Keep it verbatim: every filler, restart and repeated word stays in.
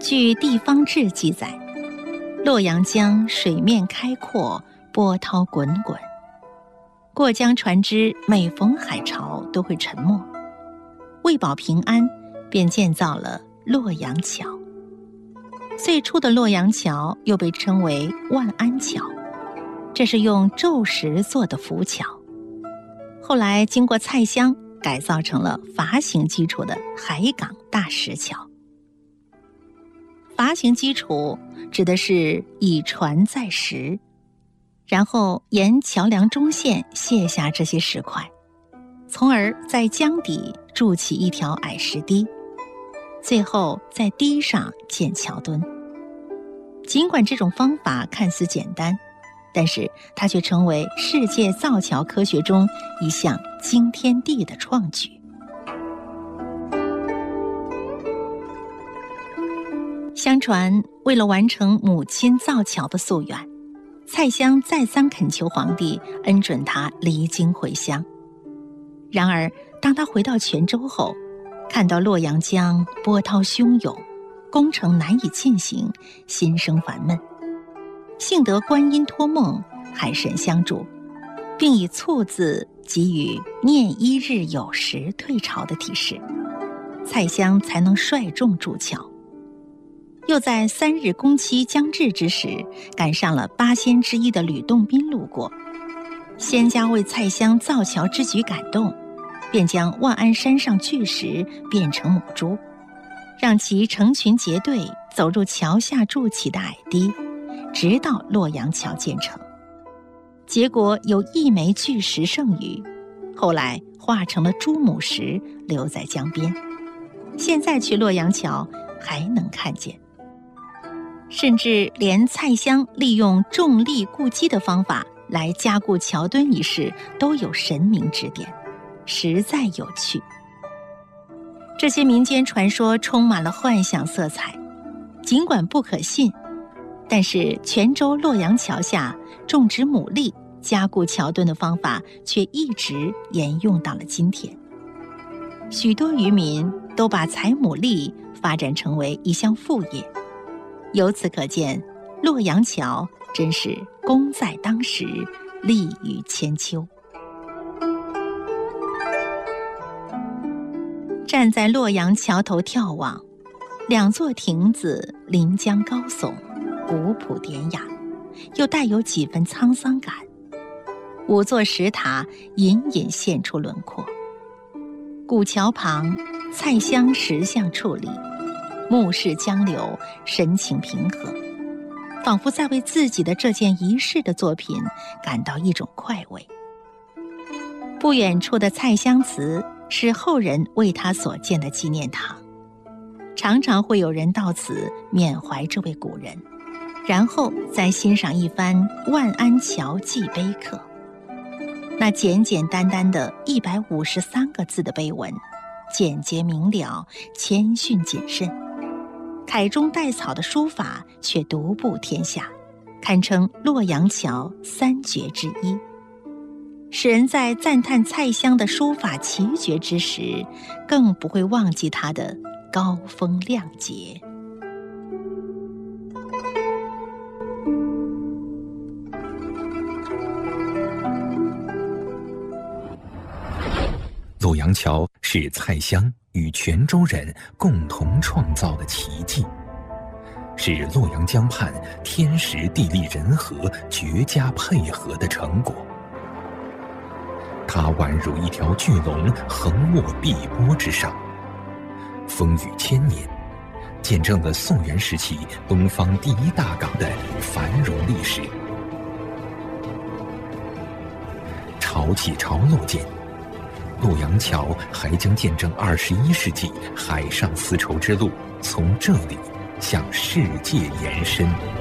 据地方志记载，洛阳江水面开阔，波涛滚滚，过江船只每逢海潮都会沉没，为保平安，便建造了洛阳桥。最初的洛阳桥又被称为万安桥，这是用皱石做的浮桥。后来经过蔡襄改造成了筏形基础的海港大石桥。筏形基础指的是以船载石，然后沿桥梁中线卸下这些石块，从而在江底筑起一条矮石堤，最后在堤上建桥墩。尽管这种方法看似简单，但是它却成为世界造桥科学中一项惊天地的创举。相传，为了完成母亲造桥的夙愿，蔡襄再三恳求皇帝恩准他离京回乡。然而，当他回到泉州后，看到洛阳江波涛汹涌，工程难以进行，心生烦闷。幸得观音托梦，海神相助，并以促字给予念一日有时退潮的提示，蔡襄才能率众筑桥。又在三日工期将至之时，赶上了八仙之一的吕洞宾路过。仙家为蔡襄造桥之举感动，便将万安山上巨石变成母猪，让其成群结队走入桥下筑起的矮堤，直到洛阳桥建成。结果有一枚巨石剩余，后来化成了猪母石，留在江边。现在去洛阳桥还能看见。甚至连蔡襄利用重力固基的方法来加固桥墩一事都有神明指点，实在有趣。这些民间传说充满了幻想色彩，尽管不可信，但是泉州洛阳桥下种植牡蛎加固桥墩的方法却一直沿用到了今天。许多渔民都把采牡蛎发展成为一项副业。由此可见，洛阳桥真是功在当时，利于千秋。站在洛阳桥头眺望，两座亭子临江高耸，古朴典雅，又带有几分沧桑感。五座石塔隐隐现出轮廓。古桥旁，蔡襄石像矗立，目视江流，神情平和，仿佛在为自己的这件仪式的作品感到一种快慰。不远处的蔡襄祠是后人为他所建的纪念堂，常常会有人到此缅怀这位古人，然后再欣赏一番万安桥记碑刻。那简简单单的一百五十三个字的碑文，简洁明了，谦逊谨慎，楷中带草的书法却独步天下，堪称洛阳桥三绝之一。使人在赞叹蔡襄的书法奇绝之时，更不会忘记他的高风亮节。 洛阳桥是蔡襄与泉州人共同创造的奇迹，是洛阳江畔天时地利人和绝佳配合的成果。它宛如一条巨龙横卧碧波之上，风雨千年，见证了宋元时期东方第一大港的繁荣历史。潮起潮落间，洛阳桥还将见证二十一世纪海上丝绸之路从这里向世界延伸。